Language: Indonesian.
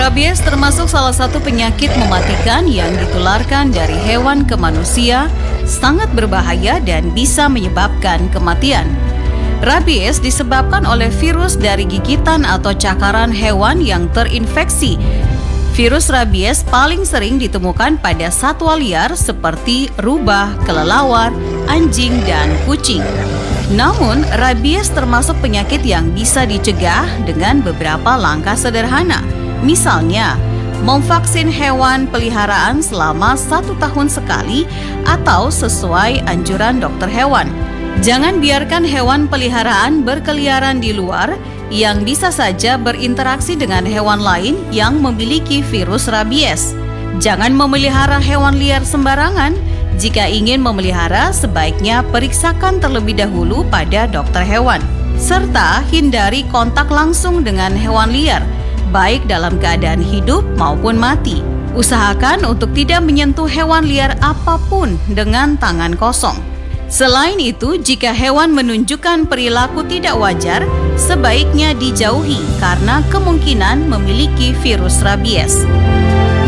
Rabies termasuk salah satu penyakit mematikan yang ditularkan dari hewan ke manusia, sangat berbahaya dan bisa menyebabkan kematian. Rabies disebabkan oleh virus dari gigitan atau cakaran hewan yang terinfeksi. Virus rabies paling sering ditemukan pada satwa liar seperti rubah, kelelawar, anjing, dan kucing. Namun, rabies termasuk penyakit yang bisa dicegah dengan beberapa langkah sederhana. Misalnya, memvaksin hewan peliharaan selama 1 tahun sekali atau sesuai anjuran dokter hewan. Jangan biarkan hewan peliharaan berkeliaran di luar yang bisa saja berinteraksi dengan hewan lain yang memiliki virus rabies. Jangan memelihara hewan liar sembarangan. Jika ingin memelihara, sebaiknya periksakan terlebih dahulu pada dokter hewan. Serta hindari kontak langsung dengan hewan liar, baik dalam keadaan hidup maupun mati. Usahakan untuk tidak menyentuh hewan liar apapun dengan tangan kosong. Selain itu, jika hewan menunjukkan perilaku tidak wajar, sebaiknya dijauhi karena kemungkinan memiliki virus rabies.